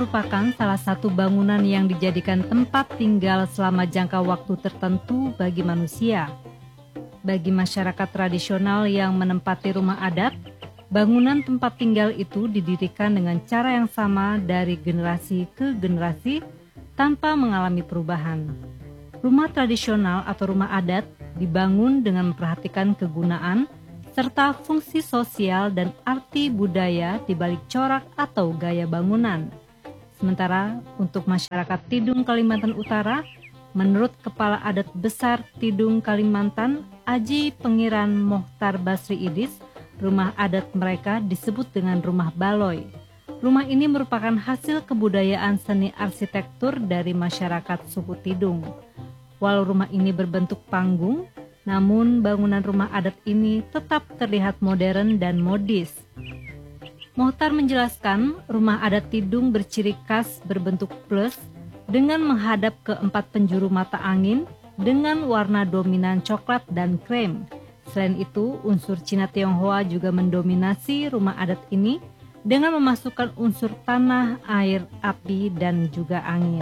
merupakan salah satu bangunan yang dijadikan tempat tinggal selama jangka waktu tertentu bagi manusia. Bagi masyarakat tradisional yang menempati rumah adat, bangunan tempat tinggal itu didirikan dengan cara yang sama dari generasi ke generasi tanpa mengalami perubahan. Rumah tradisional atau rumah adat dibangun dengan memperhatikan kegunaan serta fungsi sosial dan arti budaya di balik corak atau gaya bangunan. Sementara untuk masyarakat Tidung Kalimantan Utara, menurut Kepala Adat Besar Tidung Kalimantan, Aji Pengiran Mohtar Basri Idis, rumah adat mereka disebut dengan rumah baloi. Rumah ini merupakan hasil kebudayaan seni arsitektur dari masyarakat suku Tidung. Walau rumah ini berbentuk panggung, namun bangunan rumah adat ini tetap terlihat modern dan modis. Mohtar menjelaskan rumah adat Tidung berciri khas berbentuk plus dengan menghadap ke 4 penjuru mata angin dengan warna dominan coklat dan krem. Selain itu, unsur Cina Tionghoa juga mendominasi rumah adat ini dengan memasukkan unsur tanah, air, api, dan juga angin.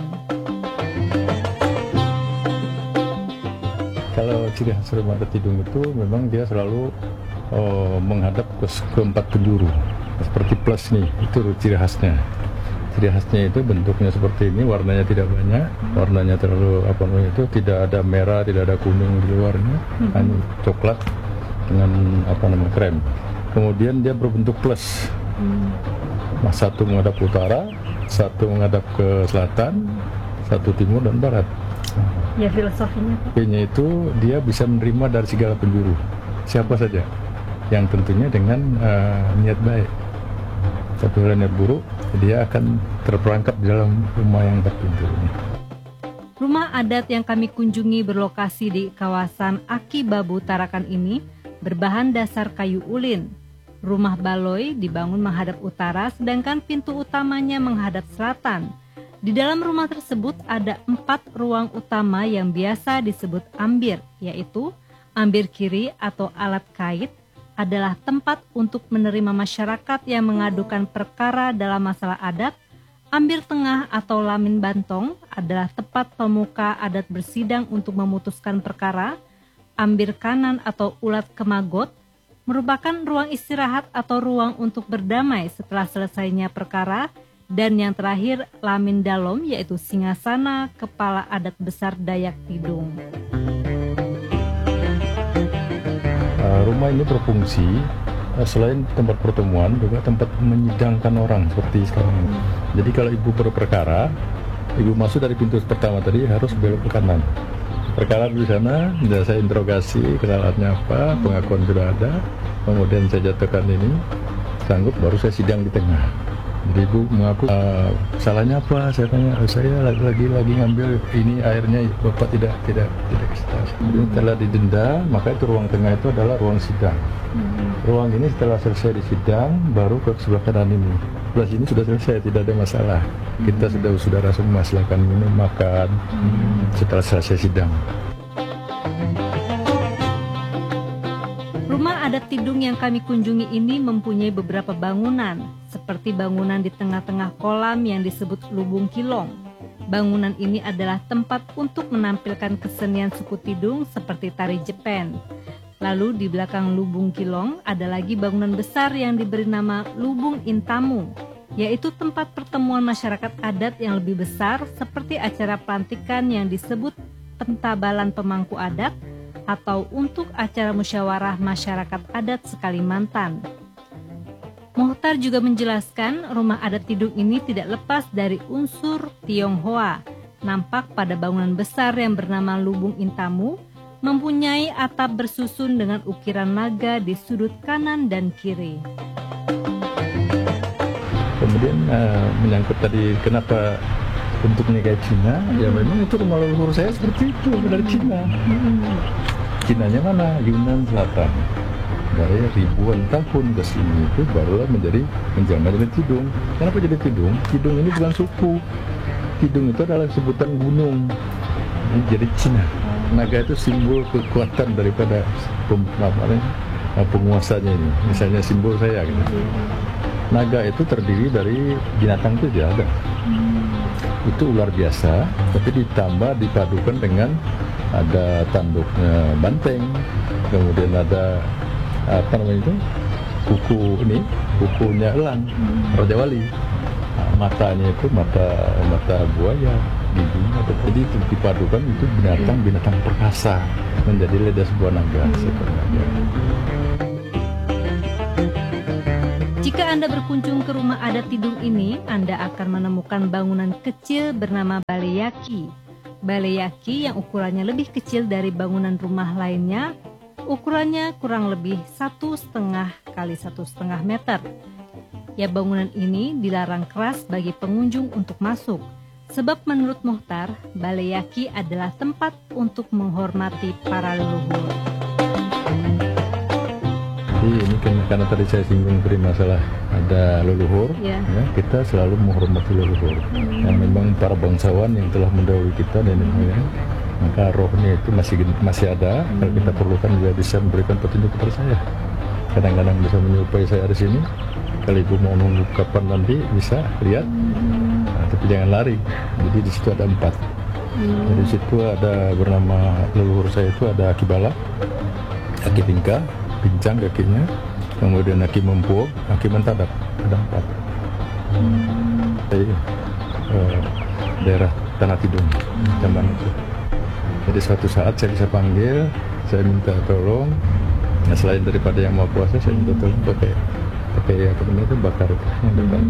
Kalau ciri khas rumah adat Tidung itu memang dia selalu menghadap ke 4 penjuru. Seperti plus nih, itu ciri khasnya. Ciri khasnya itu bentuknya seperti ini, warnanya tidak banyak, warnanya terlalu tidak ada merah, tidak ada kuning di luarnya, hanya coklat dengan krem. Kemudian dia berbentuk plus. Satu menghadap ke utara, satu menghadap ke selatan, satu timur dan barat. Ya, filosofinya itu dia bisa menerima dari segala penjuru, siapa saja, yang tentunya dengan niat baik. Tapi kalau niat buruk, dia akan terperangkap di dalam rumah yang berpintu ini. Rumah adat yang kami kunjungi berlokasi di kawasan Aki Babu Tarakan ini berbahan dasar kayu ulin. Rumah baloi dibangun menghadap utara, sedangkan pintu utamanya menghadap selatan. Di dalam rumah tersebut ada 4 ruang utama yang biasa disebut ambir, yaitu ambir kiri atau alat kait adalah tempat untuk menerima masyarakat yang mengadukan perkara dalam masalah adat. Ambir tengah atau lamin bantong adalah tempat pemuka adat bersidang untuk memutuskan perkara. Ambir kanan atau ulat kemagot merupakan ruang istirahat atau ruang untuk berdamai setelah selesainya perkara. Dan yang terakhir, lamin dalom, yaitu singgasana kepala adat besar Dayak Tidung. Rumah ini berfungsi selain tempat pertemuan juga tempat menyidangkan orang seperti sekarang. Jadi kalau ibu berperkara, ibu masuk dari pintu pertama tadi harus belok ke kanan. Perkara di sana, saya interogasi kesalahannya apa, pengakuan sudah ada, kemudian saya jatuhkan ini, sanggup baru saya sidang di tengah. Jadi ibu mengaku salahnya apa? Saya tanya, saya lagi ngambil ini airnya, bapak tidak setelah didenda, maka itu ruang tengah itu adalah ruang sidang. Ruang ini setelah selesai di sidang, baru ke sebelah kanan ini. Sebelah sini sudah selesai, tidak ada masalah. Kita saudara semua silakan minum, makan setelah selesai sidang. Rumah adat Tidung yang kami kunjungi ini mempunyai beberapa bangunan, seperti bangunan di tengah-tengah kolam yang disebut Lubung Kilong. Bangunan ini adalah tempat untuk menampilkan kesenian suku Tidung seperti tari Jepen. Lalu di belakang Lubung Kilong ada lagi bangunan besar yang diberi nama Lubung Intamu, yaitu tempat pertemuan masyarakat adat yang lebih besar seperti acara pelantikan yang disebut pentabalan pemangku adat, atau untuk acara musyawarah masyarakat adat sekalimantan. Mohtar juga menjelaskan rumah adat Tidung ini tidak lepas dari unsur Tionghoa. Nampak pada bangunan besar yang bernama Lubung Intamu mempunyai atap bersusun dengan ukiran naga di sudut kanan dan kiri. Kemudian menyangkut tadi kenapa bentuknya kayak Cina, ya memang itu rumah leluhur saya seperti itu dari Cina. Cinanya mana? Yunan Selatan. Dari ribuan tahun ke sini itu barulah menjelma jadi Tidung. Kenapa jadi Tidung? Tidung ini bukan suku. Tidung itu adalah sebutan gunung. Ini jadi Cina. Naga itu simbol kekuatan daripada penguasanya ini. Misalnya simbol saya gitu. naga itu terdiri dari binatang itu dia ada. Itu ular biasa, tapi ditambah dipadukan dengan ada tanduknya banteng, kemudian ada apa namanya itu kukunya elang, Raja Wali. Matanya itu mata buaya, giginya. Jadi itu dipadukan itu binatang perkasa menjadi lidah sebuah naga. Jika Anda berkunjung ke rumah adat Tidung ini, Anda akan menemukan bangunan kecil bernama Baleyaki. Baleyaki yang ukurannya lebih kecil dari bangunan rumah lainnya, ukurannya kurang lebih 1,5 kali 1,5 meter. Ya, bangunan ini dilarang keras bagi pengunjung untuk masuk, sebab menurut Muhtar, Baleyaki adalah tempat untuk menghormati para leluhur. Ini kan karena tadi saya singgung tadi masalah ada leluhur, ya, kita selalu menghormati leluhur. Yang memang para bangsawan yang telah mendahului kita nenek moyang, maka rohnya itu masih ada. Kalau kita perlukan juga bisa memberikan petunjuk kepada saya. Kadang-kadang bisa menyerupai saya di sini. Kalau ibu mau nunggu kapan nanti bisa lihat, tapi jangan lari. Jadi di situ ada 4. Jadi di situ ada bernama leluhur saya itu ada Aki Bala, Aki Tingka, pincang kakinya, kemudian Aki Mempuog, Aki Mentadap, ada 4. Dari daerah Tanah Tidung zaman itu. Jadi suatu saat saya bisa panggil, saya minta tolong. Nah, selain daripada yang mau puasa, saya minta tolong pakai apa namanya itu bakar itu.